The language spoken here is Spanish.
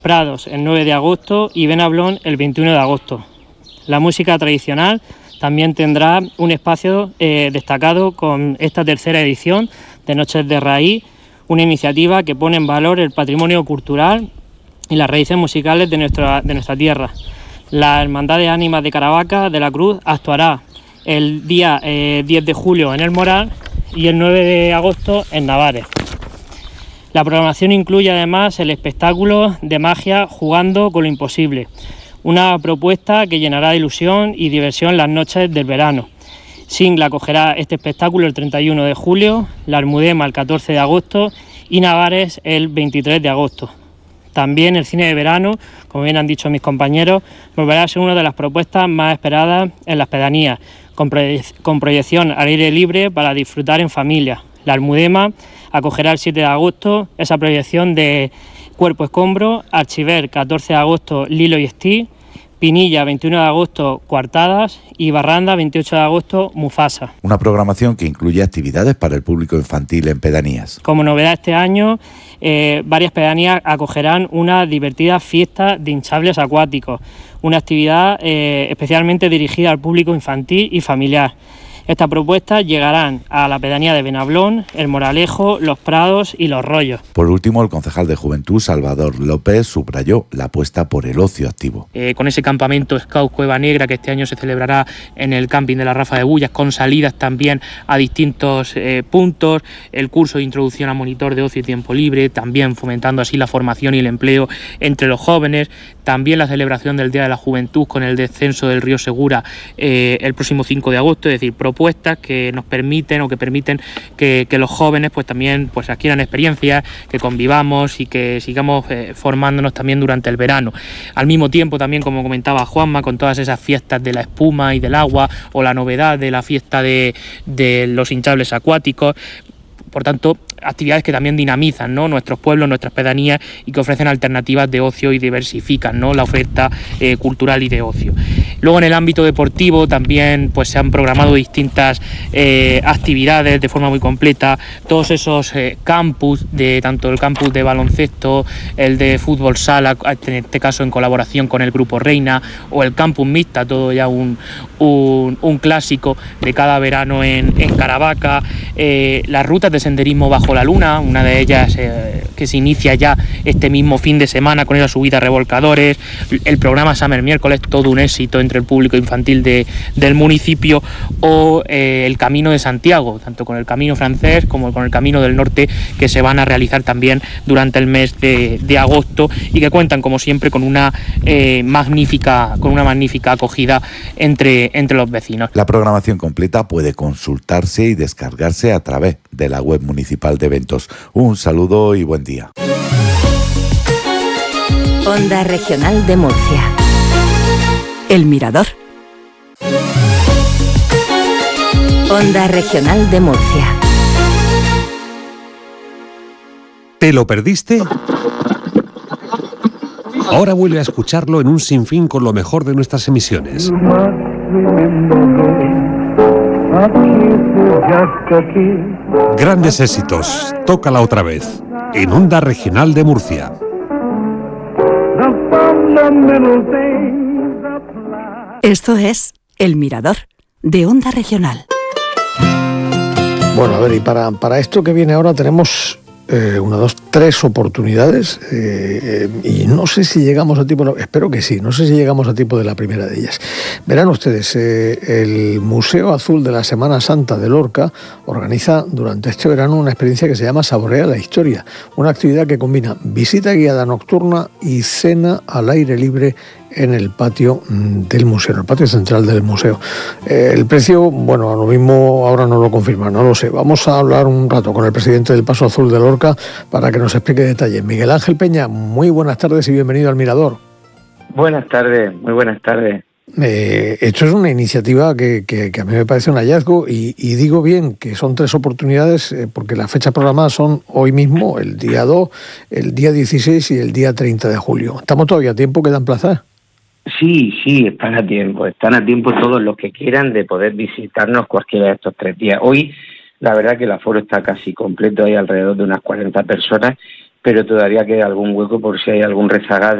Prados el 9 de agosto y Benablón el 21 de agosto. La música tradicional también tendrá un espacio destacado con esta tercera edición de Noches de Raíz, una iniciativa que pone en valor el patrimonio cultural y las raíces musicales de nuestra tierra. La Hermandad de Ánimas de Caravaca de la Cruz actuará el día 10 de julio en El Moral y el 9 de agosto en Navares. La programación incluye además el espectáculo de magia Jugando con lo Imposible, una propuesta que llenará de ilusión y diversión las noches del verano. Singla acogerá este espectáculo el 31 de julio, la Almudena el 14 de agosto y Navares el 23 de agosto. También el cine de verano, como bien han dicho mis compañeros, volverá a ser una de las propuestas más esperadas en las pedanías, con proyección al aire libre para disfrutar en familia. La Almudena acogerá el 7 de agosto esa proyección de Cuerpo Escombro, Archiver 14 de agosto Lilo y Stitch, Pinilla 21 de agosto Coartadas y Barranda 28 de agosto Mufasa. Una programación que incluye actividades para el público infantil en pedanías. Como novedad este año, varias pedanías acogerán una divertida fiesta de hinchables acuáticos, una actividad especialmente dirigida al público infantil y familiar. Estas propuestas llegarán a la pedanía de Benablón, El Moralejo, Los Prados y Los Rollos. Por último, el concejal de Juventud, Salvador López, subrayó la apuesta por el ocio activo. Con ese campamento Scout Cueva Negra que este año se celebrará en el camping de la Rafa de Bullas, con salidas también a distintos puntos, el curso de introducción a monitor de ocio y tiempo libre, también fomentando así la formación y el empleo entre los jóvenes, también la celebración del Día de la Juventud con el descenso del río Segura el próximo 5 de agosto, es decir, propuestas que nos permiten que los jóvenes pues también pues adquieran experiencias, que convivamos y que sigamos formándonos también durante el verano. Al mismo tiempo también, como comentaba Juanma, con todas esas fiestas de la espuma y del agua o la novedad de la fiesta de los hinchables acuáticos. Por tanto, actividades que también dinamizan, ¿no?, nuestros pueblos, nuestras pedanías y que ofrecen alternativas de ocio y diversifican, ¿no?, la oferta cultural y de ocio. Luego, en el ámbito deportivo también pues se han programado distintas actividades de forma muy completa. Todos esos campus, tanto el campus de baloncesto, el de fútbol sala, en este caso en colaboración con el Grupo Reina, o el campus mixta, todo ya un clásico de cada verano en Caravaca. Las rutas de senderismo bajo la luna, una de ellas que se inicia ya este mismo fin de semana con esa subida a revolcadores, el programa Summer Miércoles, todo un éxito entre el público infantil del municipio, o el Camino de Santiago, tanto con el Camino Francés como con el Camino del Norte, que se van a realizar también durante el mes de agosto y que cuentan, como siempre, con una magnífica acogida entre los vecinos. La programación completa puede consultarse y descargarse a través de la web municipal de eventos. Un saludo y buen día. Onda Regional de Murcia. El Mirador. Onda Regional de Murcia. ¿Te lo perdiste? Ahora vuelve a escucharlo en un sinfín con lo mejor de nuestras emisiones. Grandes éxitos. Tócala otra vez. En Onda Regional de Murcia. Esto es El Mirador, de Onda Regional. Bueno, a ver, y para esto que viene ahora tenemos 1, 2, 3 oportunidades y no sé si llegamos a tiempo, espero que sí, no sé si llegamos a tiempo de la primera de ellas. Verán ustedes, el Museo Azul de la Semana Santa de Lorca organiza durante este verano una experiencia que se llama Saborea la Historia, una actividad que combina visita guiada nocturna y cena al aire libre en el patio del museo, en el patio central del museo. El precio, bueno, a lo mismo ahora no lo confirma, no lo sé. Vamos a hablar un rato con el presidente del Paso Azul de Lorca para que nos explique detalles. Miguel Ángel Peña, muy buenas tardes y bienvenido al Mirador. Buenas tardes, muy buenas tardes. Esto es una iniciativa que a mí me parece un hallazgo y digo bien que son 3 oportunidades porque las fechas programadas son hoy mismo, el día 2, el día 16 y el día 30 de julio. ¿Estamos todavía a tiempo? ¿Quedan plazas? Sí, están a tiempo todos los que quieran de poder visitarnos cualquiera de estos 3 días. Hoy, la verdad que el aforo está casi completo, hay alrededor de unas 40 personas pero todavía queda algún hueco por si hay algún rezagado